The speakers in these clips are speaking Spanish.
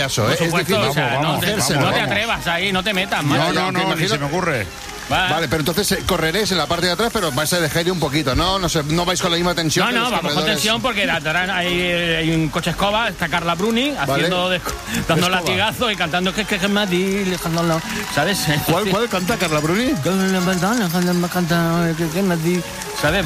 Eso, Por supuesto, es decir, o sea, no te atrevas ahí, no te metas. No, ni se me ocurre. Vale, pero entonces correréis en la parte de atrás, pero vais a dejar ir un poquito, ¿no? No sé, no vais con la misma tensión. No, vamos con tensión porque atrás hay un coche escoba, está Carla Bruni haciendo, dando latigazos y cantando que Madrid, ¿sabes? ¿Cuál canta Carla Bruni? ¿Sabes?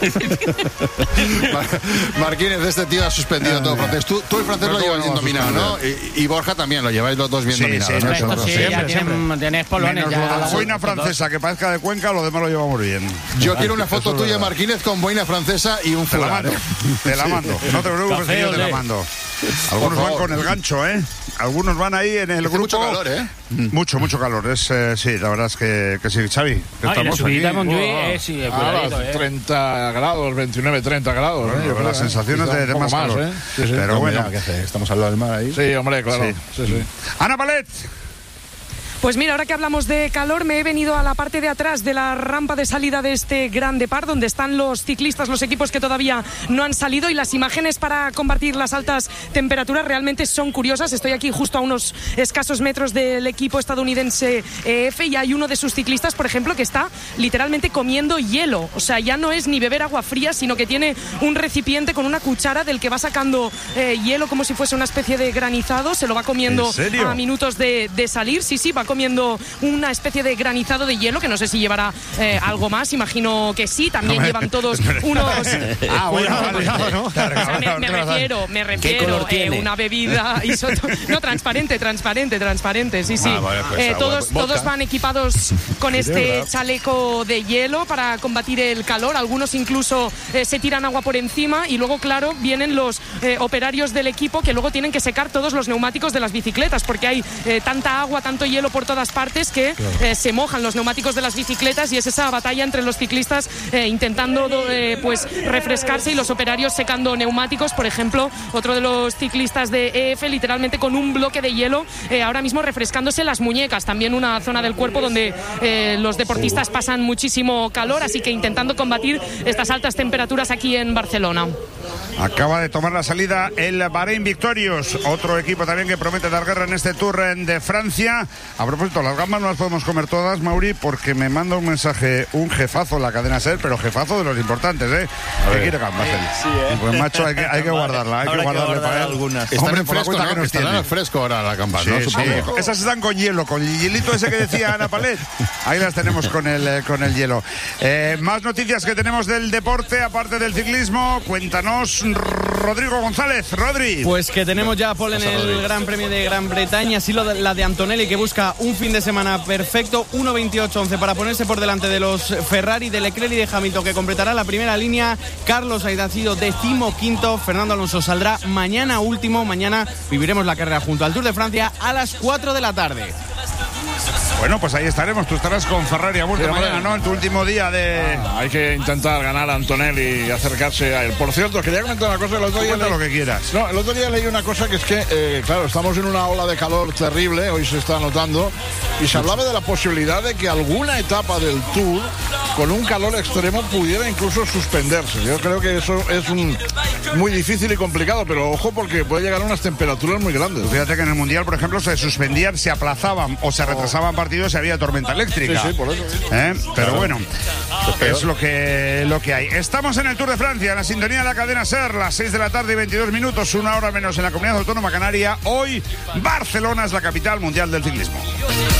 Marquínez, este tío ha suspendido todo francés. Tú el francés lo llevas bien dominado, ¿no? Y Borja también, lo lleváis los dos bien dominados. Esto sí, ya tienes polones. Menos ya, la boina francesa que parezca de Cuenca, lo demás lo llevamos bien. Yo quiero una foto tuya, Marquínez, con boina francesa y un fular. Te la mando. No te preocupes, que yo te la mando. Algunos van con el gancho, ¿eh? Algunos van ahí en el grupo. Mucho calor, ¿eh? Mucho calor. Sí, la verdad es que sí, Xavi. Estamos aquí. Sí, 30 grados, 29, 30 grados. Bueno, la sensación es de más calor. Sí. Pero bueno. Estamos al lado del mar ahí. Sí, hombre, claro. Sí. Ana Palet. Pues mira, ahora que hablamos de calor, me he venido a la parte de atrás de la rampa de salida de este Gran Depart, donde están los ciclistas, los equipos que todavía no han salido, y las imágenes para combatir las altas temperaturas realmente son curiosas. Estoy aquí justo a unos escasos metros del equipo estadounidense EF y hay uno de sus ciclistas, por ejemplo, que está literalmente comiendo hielo. O sea, ya no es ni beber agua fría, sino que tiene un recipiente con una cuchara del que va sacando hielo como si fuese una especie de granizado. Se lo va comiendo a minutos de salir. Sí, va comiendo una especie de granizado de hielo, que no sé si llevará algo más, imagino que sí, también llevan todos unos... ¿no? O sea, me refiero una bebida transparente, sí. Todos van equipados con este chaleco de hielo para combatir el calor, algunos incluso se tiran agua por encima y luego, claro, vienen los operarios del equipo que luego tienen que secar todos los neumáticos de las bicicletas, porque hay tanta agua, tanto hielo por todas partes que se mojan los neumáticos de las bicicletas, y es esa batalla entre los ciclistas intentando pues refrescarse y los operarios secando neumáticos. Por ejemplo, otro de los ciclistas de EF literalmente con un bloque de hielo ahora mismo refrescándose las muñecas, también una zona del cuerpo donde los deportistas pasan muchísimo calor, así que intentando combatir estas altas temperaturas aquí en Barcelona. Acaba de tomar la salida el Bahrein Victorious, otro equipo también que promete dar guerra en este Tour de Francia. A propósito, las gambas no las podemos comer todas, Mauri, porque me manda un mensaje un jefazo en la cadena SER, pero jefazo de los importantes, ¿eh? ¿Qué quiere gambas él? Pues macho, hay que guardarla, hay que guardarle para él. Algunas. Están en fresco, ¿no? Están en fresco ahora las gambas, ¿no? Sí. Esas están con hielo, con el hielito ese que decía Ana Palet. Ahí las tenemos con el hielo. Más noticias que tenemos del deporte, aparte del ciclismo. Cuéntanos, Rodrigo González. Rodri. Pues que tenemos ya Paul en el Gran Premio de Gran Bretaña, así la de Antonelli, que busca un fin de semana perfecto, 1.28.11 para ponerse por delante de los Ferrari, de Leclerc y de Hamilton, que completará la primera línea. Carlos Sainz ha sido 15º, Fernando Alonso saldrá mañana último. Mañana viviremos la carrera junto al Tour de Francia a las 4 de la tarde. Bueno, pues ahí estaremos. Tú estarás con Ferrari a muerte mañana, ¿no? En tu último día de... hay que intentar ganar a Antonelli y acercarse a él. Por cierto, quería comentar una cosa. El otro día lo que quieras. No, el otro día leí una cosa que es que, claro, estamos en una ola de calor terrible, hoy se está notando, y se hablaba de la posibilidad de que alguna etapa del Tour, con un calor extremo, pudiera incluso suspenderse. Yo creo que eso es muy difícil y complicado, pero ojo, porque puede llegar a unas temperaturas muy grandes. Fíjate que en el Mundial, por ejemplo, se suspendían, se aplazaban o se retrasaban partidos si había tormenta eléctrica. Sí, por eso. Pero bueno, es lo que hay. Estamos en el Tour de Francia, en la sintonía de la cadena SER, las 6 de la tarde y 22 minutos, una hora menos en la Comunidad Autónoma Canaria. Hoy, Barcelona es la capital mundial del ciclismo.